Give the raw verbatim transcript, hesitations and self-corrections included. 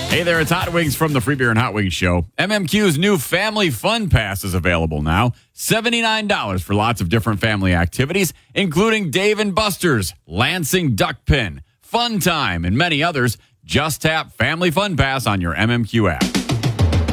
Hey there, it's Hot Wings from the Free Beer and Hot Wings Show. M M Q's new Family Fun Pass is available now. seventy-nine dollars for lots of different family activities, including Dave and Buster's, Lansing Duck Pin, Fun Time, and many others. Just tap Family Fun Pass on your M M Q app.